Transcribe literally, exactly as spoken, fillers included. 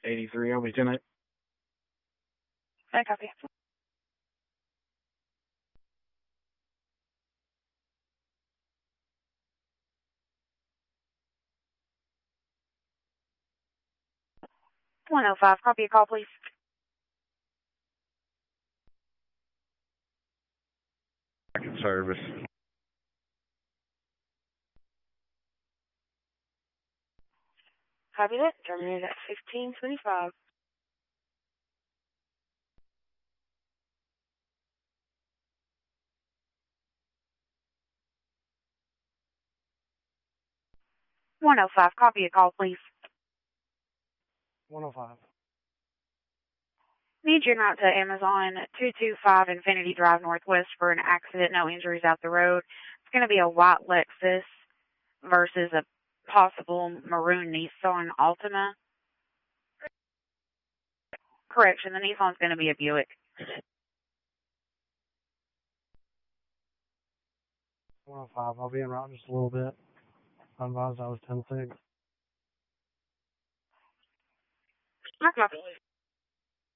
eighty-three, I'll be ten eight. I copy. one oh five, copy a call, please. Second service. Copy that. Terminated at fifteen twenty-five. one oh five, copy a call, please. one oh five. Need you out to Amazon two two five Infinity Drive Northwest for an accident, no injuries out the road. It's going to be a white Lexus versus a possible maroon Nissan Altima. Correction, the Nissan's going to be a Buick. one oh five, I'll be en route just a little bit. I advised I was ten six. I copy.